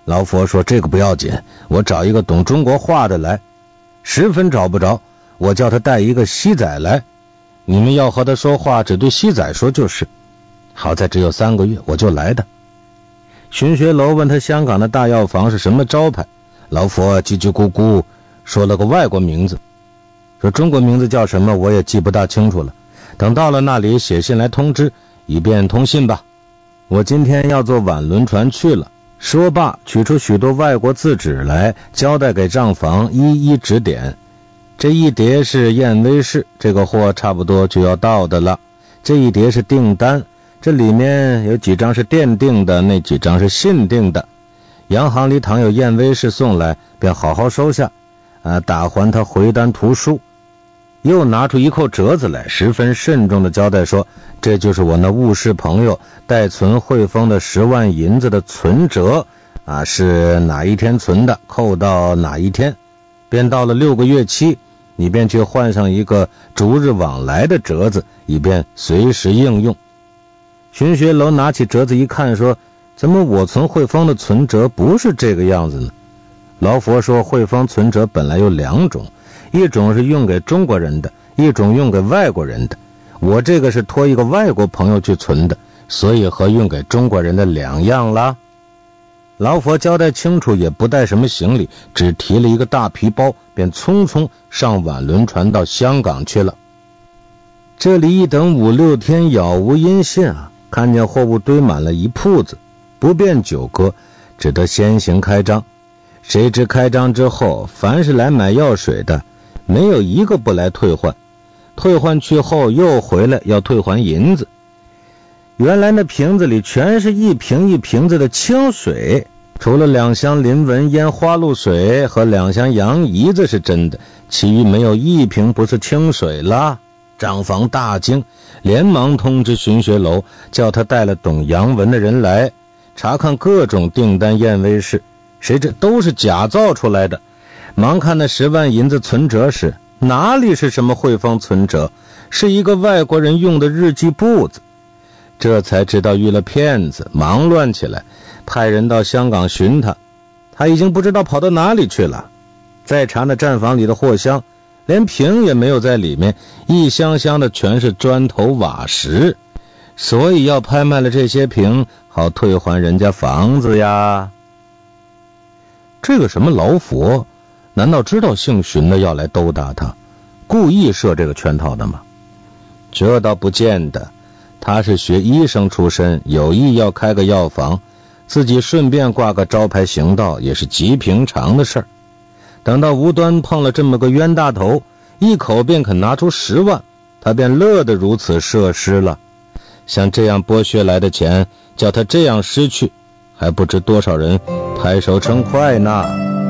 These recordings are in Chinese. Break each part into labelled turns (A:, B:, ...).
A: 老佛说这个不要紧，我找一个懂中国话的来。十分找不着，我叫他带一个西仔来，你们要和他说话只对西仔说就是。好在只有3个月，我就来的。荀学楼问他香港的大药房是什么招牌，老佛叽叽咕咕说了个外国名字，说中国名字叫什么我也记不大清楚了，等到了那里写信来通知，以便通信吧。我今天要坐晚轮船去了。说罢取出许多外国字纸来，交代给账房一一指点。这一叠是燕威士，这个货差不多就要到的了。这一叠是订单，这里面有几张是电订的，那几张是信订的。洋行里倘有燕威士送来，便好好收下，打还他回单图书。又拿出一扣折子来，十分慎重地交代说，这就是我那务实朋友代存汇丰的10万银子的存折，是哪一天存的，扣到哪一天，便到了6个月期，你便去换上一个逐日往来的折子，以便随时应用。荀学楼拿起折子一看，说，怎么我存汇丰的存折不是这个样子呢？老佛说，汇丰存折本来有2种，一种是用给中国人的，一种用给外国人的。我这个是托一个外国朋友去存的，所以和用给中国人的2样啦。老佛交代清楚，也不带什么行李，只提了一个大皮包，便匆匆上晚轮船到香港去了。这里一等5、6天杳无音信看见货物堆满了一铺子，不便久搁，只得先行开张。谁知开张之后，凡是来买药水的，没有一个不来退换，退换去后又回来要退还银子。原来那瓶子里全是一瓶一瓶子的清水，除了2箱林文烟花露水和2箱洋胰子是真的，其余没有一瓶不是清水啦。账房大惊，连忙通知荀学楼，叫他带了懂洋文的人来查看各种订单燕威士，谁知都是假造出来的。忙看那10万银子存折时，哪里是什么汇丰存折，是一个外国人用的日记簿子。这才知道遇了骗子，忙乱起来，派人到香港寻他，他已经不知道跑到哪里去了。再查那站房里的货箱，连瓶也没有在里面，一箱箱的全是砖头瓦石，所以要拍卖了这些瓶，好退还人家房子呀。这个什么老佛，难道知道姓荀的要来兜搭他，故意设这个圈套的吗？这倒不见得，他是学医生出身，有意要开个药房，自己顺便挂个招牌行道，也是极平常的事儿。等到无端碰了这么个冤大头，一口便肯拿出10万，他便乐得如此设施了。像这样剥削来的钱，叫他这样失去，还不知多少人拍手称快呢。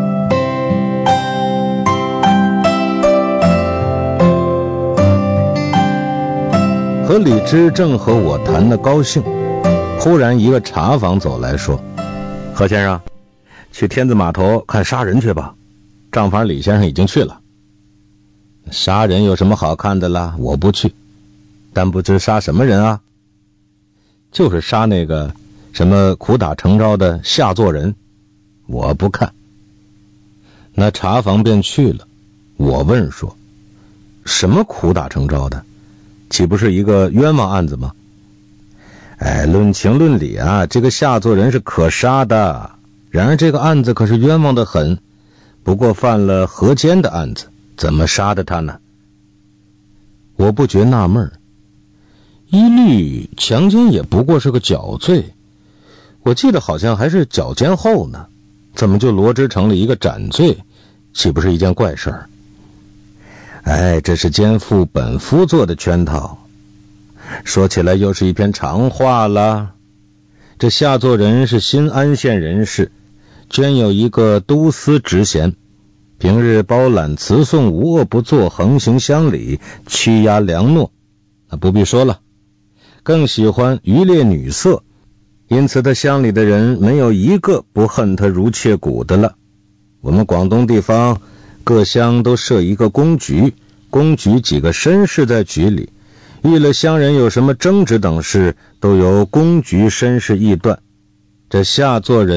A: 和李芝正和我谈得高兴，忽然一个茶房走来说，何先生，去天子码头看杀人去吧。账房李先生已经去了。杀人有什么好看的啦？我不去。但不知杀什么人啊？就是杀那个什么苦打成招的下作人。我不看。那茶房便去了。我问说，什么苦打成招的？岂不是一个冤枉案子吗？论情论理这个下作人是可杀的，然而这个案子可是冤枉的很，不过犯了合奸的案子，怎么杀的他呢？我不觉纳闷，一律强奸也不过是个绞罪，我记得好像还是绞奸后呢，怎么就罗织成了一个斩罪，岂不是一件怪事儿？这是奸夫本夫做的圈套。说起来又是一篇长话了。这下作人是新安县人士，捐有一个都司职衔，平日包揽辞送，无恶不作，横行乡里，屈压良诺，不必说了。更喜欢渔猎女色，因此他乡里的人没有一个不恨他如切骨的了。我们广东地方各乡都设一个公局，公局几个绅士在局里，遇了乡人有什么争执等事，都由公局绅士议断。这下作人